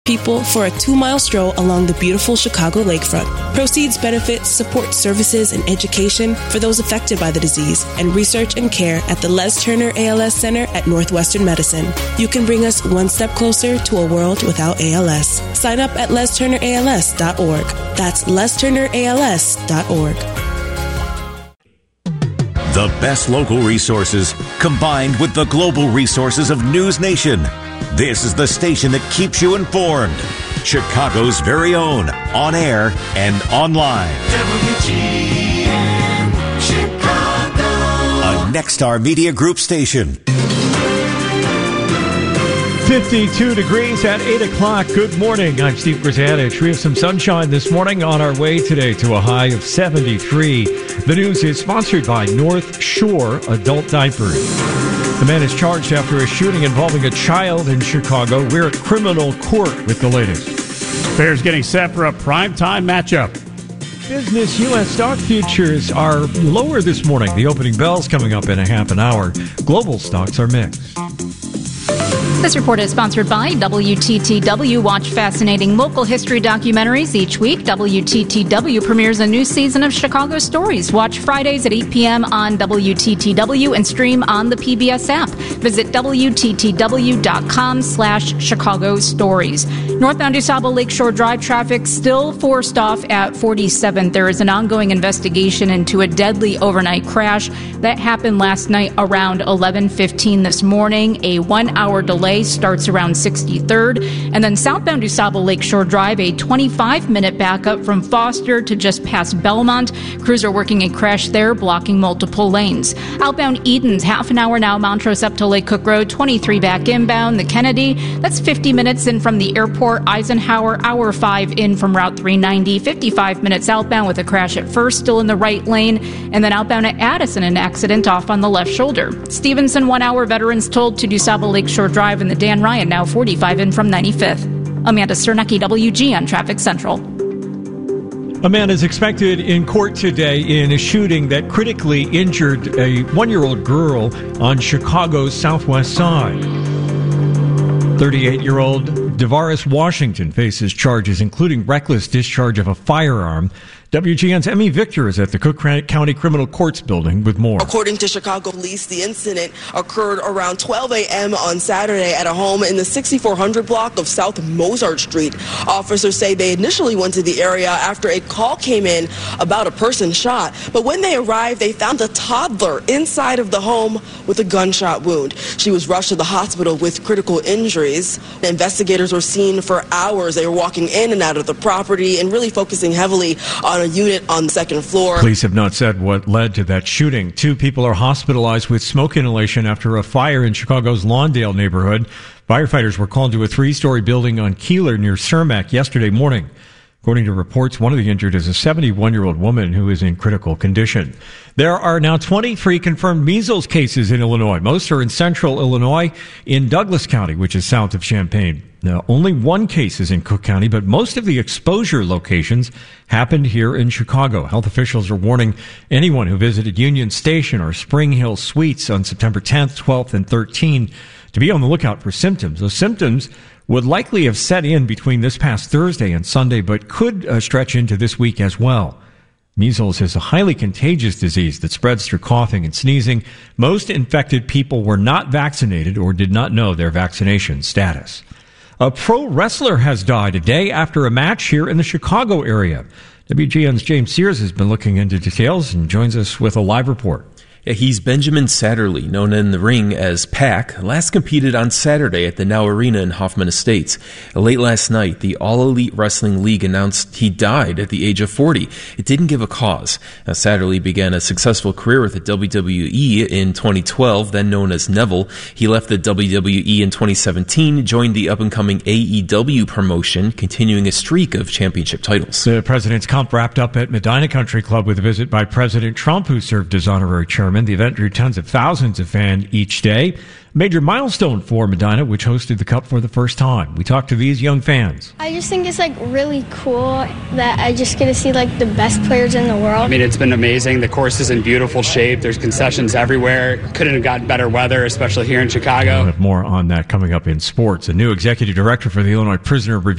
people for a 2-mile stroll along the beautiful Chicago lakefront. Proceeds benefit support services and education for those affected by the disease and research and care at the Les Turner ALS Center at Northwestern Medicine. You can bring us one step closer to a world without ALS. Sign up at lesturnерals.org. That's lesturnерals.org. The best local resources combined with the global resources of News Nation. This is the station that keeps you informed. Chicago's very own, on air and online. WGN Chicago. A Nexstar Media Group station. 52 degrees at 8 o'clock. Good morning. I'm Steve Grzanich. We have some sunshine this morning on our way today to a high of 73. The news is sponsored by North Shore Adult Diapers. The man is charged after a shooting involving a child in Chicago. We're at criminal court with the latest. Bears getting set for a primetime matchup. Business U.S. stock futures are lower this morning. The opening bell's coming up in a half an hour. Global stocks are mixed. This report is sponsored by WTTW. Watch fascinating local history documentaries each week. WTTW premieres a new season of Chicago Stories. Watch Fridays at 8 p.m. on WTTW and stream on the PBS app. Visit WTTW.com/Chicago Stories. Northbound DuSable Lakeshore Drive traffic still forced off at 47th. There is an ongoing investigation into a deadly overnight crash that happened last night around 11:15 this morning. A 1-hour delay starts around 63rd. And then southbound DuSable Lakeshore Drive, a 25-minute backup from Foster to just past Belmont. Crews are working a crash there, blocking multiple lanes. Outbound Edens, half an hour now, Montrose up to Lake Cook Road, 23 back inbound. The Kennedy, that's 50 minutes in from the airport. Eisenhower, hour 5 in from Route 390. 55 minutes outbound with a crash at First, still in the right lane. And then outbound at Addison, an accident off on the left shoulder. Stevenson, 1 hour, veterans told to DuSable Lakeshore Drive, and the Dan Ryan now 45 in from 95th. Amanda Sternecki, WGN Traffic Central. A man is expected in court today in a shooting that critically injured a 1-year-old girl on Chicago's southwest side. 38-year-old DeVaris Washington faces charges including reckless discharge of a firearm. WGN's Emmy Victor is at the Cook County Criminal Courts building with more. According to Chicago police, the incident occurred around 12 a.m. on Saturday at a home in the 6400 block of South Mozart Street. Officers say they initially went to the area after a call came in about a person shot. But when they arrived, they found a toddler inside of the home with a gunshot wound. She was rushed to the hospital with critical injuries. The investigators were seen for hours. They were walking in and out of the property and really focusing heavily on a unit on the second floor. Police have not said what led to that shooting. 2 people are hospitalized with smoke inhalation after a fire in Chicago's Lawndale neighborhood. Firefighters were called to a 3-story building on Keeler near Cermak yesterday morning. According to reports, one of the injured is a 71-year-old woman who is in critical condition. There are now 23 confirmed measles cases in Illinois. Most are in central Illinois, in Douglas County, which is south of Champaign. Now, only 1 case is in Cook County, but most of the exposure locations happened here in Chicago. Health officials are warning anyone who visited Union Station or Spring Hill Suites on September 10th, 12th, and 13th to be on the lookout for symptoms. Those symptoms would likely have set in between this past Thursday and Sunday, but could stretch into this week as well. Measles is a highly contagious disease that spreads through coughing and sneezing. Most infected people were not vaccinated or did not know their vaccination status. A pro wrestler has died a day after a match here in the Chicago area. WGN's James Sears has been looking into details and joins us with a live report. He's Benjamin Satterley, known in the ring as Pac. Last competed on Saturday at the Now Arena in Hoffman Estates. Late last night, the All Elite Wrestling League announced he died at the age of 40. It didn't give a cause. Now, Satterley began a successful career with the WWE in 2012, then known as Neville. He left the WWE in 2017, joined the up-and-coming AEW promotion, continuing a streak of championship titles. The President's Cup wrapped up at Medina Country Club with a visit by President Trump, who served as honorary chairman. The event drew tens of thousands of fans each day. Major milestone for Medina, which hosted the Cup for the first time. We talked to these young fans. I just think it's really cool that I just get to see the best players in the world. I mean, it's been amazing. The course is in beautiful shape. There's concessions everywhere. Couldn't have gotten better weather, especially here in Chicago. We'll have more on that coming up in sports. A new executive director for the Illinois Prisoner Review